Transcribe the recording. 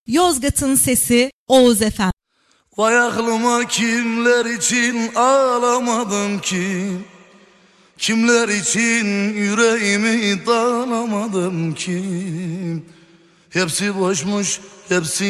Yozgat'ın sesi Oğuz FM. Vay aklıma kimler için ağlamadım ki, kimler için yüreğimi dağlamadım ki. Hepsi boşmuş, hepsi